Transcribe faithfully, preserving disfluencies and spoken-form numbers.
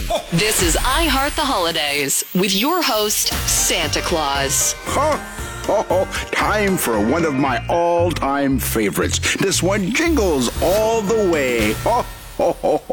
This is I Heart the Holidays with your host, Santa Claus. Oh, time for one of my all-time favorites. This one jingles all the way. Oh, ho, ho, ho.